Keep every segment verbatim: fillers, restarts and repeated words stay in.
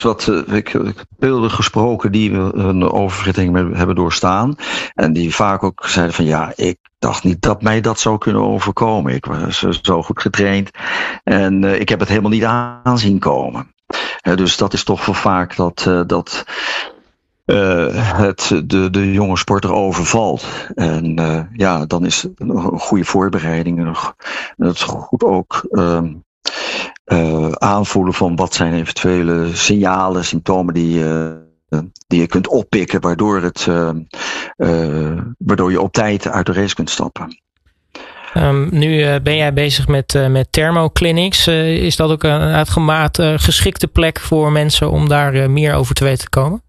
wat uh, ik, ik beelden gesproken die we een oververhitting hebben doorstaan. En die vaak ook zeiden van ja, ik dacht niet dat mij dat zou kunnen overkomen. Ik was zo goed getraind en uh, ik heb het helemaal niet aanzien komen. Uh, dus dat is toch wel vaak dat, uh, dat uh, het de, de jonge sporter overvalt. En uh, ja, dan is het een goede voorbereiding en het goed ook Uh, Uh, aanvoelen van wat zijn eventuele signalen, symptomen die, uh, die je kunt oppikken, waardoor, het, uh, uh, waardoor je op tijd uit de race kunt stappen. Um, nu uh, ben jij bezig met, uh, met thermoclinics. Uh, is dat ook een uitgemaakt uh, geschikte plek voor mensen om daar uh, meer over te weten te komen?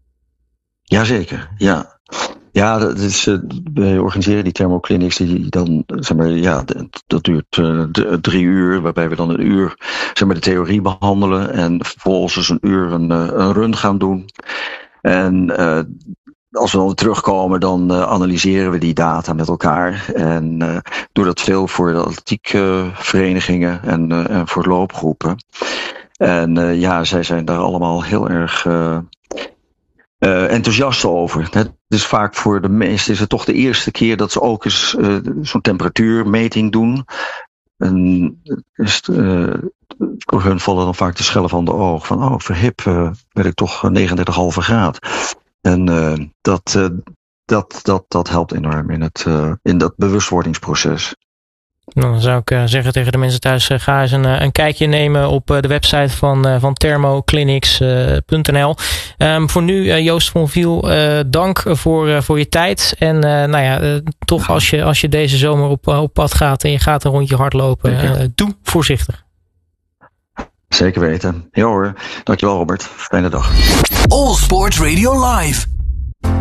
Jazeker, ja. Ja, dat is, uh, wij organiseren die thermoclinics die dan, zeg maar, ja, dat duurt uh, drie uur, waarbij we dan een uur, zeg maar, de theorie behandelen en vervolgens dus een uur een, een run gaan doen. En uh, als we dan terugkomen, dan uh, analyseren we die data met elkaar. En uh, doe dat veel voor de atletiekverenigingen uh, en, uh, en voor loopgroepen. En uh, ja, zij zijn daar allemaal heel erg Uh, Uh, enthousiast over. Het is vaak voor de meesten is het toch de eerste keer dat ze ook eens uh, zo'n temperatuurmeting doen. En is het, uh, voor hun vallen dan vaak de schellen van de oog. Van oh, voor hip uh, werd ik toch negenendertig komma vijf graad. En uh, dat, uh, dat, dat, dat helpt enorm in, het, uh, in dat bewustwordingsproces. Dan zou ik uh, zeggen tegen de mensen thuis, uh, ga eens een, uh, een kijkje nemen op uh, de website van, uh, van thermoclinics punt n l. Um, voor nu, uh, Joost von Viel, uh, dank voor, uh, voor je tijd. En uh, nou ja, uh, toch als je, als je deze zomer op, uh, op pad gaat en je gaat een rondje hardlopen, uh, doe voorzichtig. Zeker weten. Ja hoor, dankjewel Robert. Fijne dag. All Sports Radio Live.